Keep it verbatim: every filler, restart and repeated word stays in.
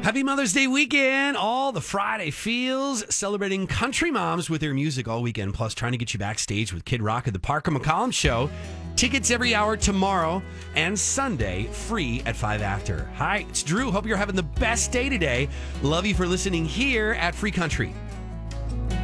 Happy Mother's Day weekend. All the Friday feels, celebrating country moms with their music all weekend, plus trying to get you backstage with Kid Rock at the Parker McCollum Show. Tickets every hour tomorrow and Sunday, free at five after. Hi, it's Drew. Hope you're having the best day today. Love you for listening here at Free Country.